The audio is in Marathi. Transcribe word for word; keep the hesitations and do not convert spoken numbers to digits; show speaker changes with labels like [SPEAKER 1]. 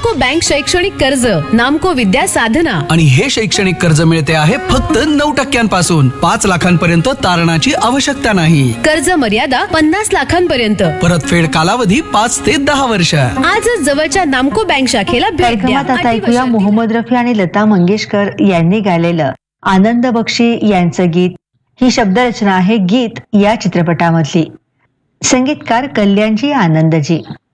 [SPEAKER 1] नामको बँक शैक्षणिक कर्ज, नामको विद्या साधना.
[SPEAKER 2] आणि हे शैक्षणिक कर्ज मिळते आहे फक्त नऊ टक्क्यांपासून. पाच लाखांपर्यंत तारणाची आवश्यकता नाही.
[SPEAKER 1] कर्ज मर्यादा पन्नास लाखांपर्यंत.
[SPEAKER 2] परतफेड कालावधी पाच ते दहा वर्ष.
[SPEAKER 1] आजच जवळच्या नामको बँक शाखेला भेट द्या.
[SPEAKER 3] कार्यक्रमात आता ऐकूया मोहम्मद रफी आणि लता मंगेशकर यांनी गायलेलं आनंद बक्षी यांचं गीत. ही शब्दरचना आहे गीत या चित्रपटामधली. संगीतकार कल्याणजी आनंदजी.